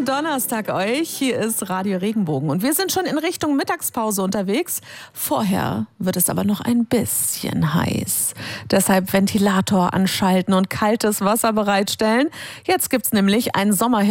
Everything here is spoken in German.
Schönen Donnerstag euch. Hier ist Radio Regenbogen und wir sind schon in Richtung Mittagspause unterwegs. Vorher wird es aber noch ein bisschen heiß. Deshalb Ventilator anschalten und kaltes Wasser bereitstellen. Jetzt gibt's nämlich ein Sommer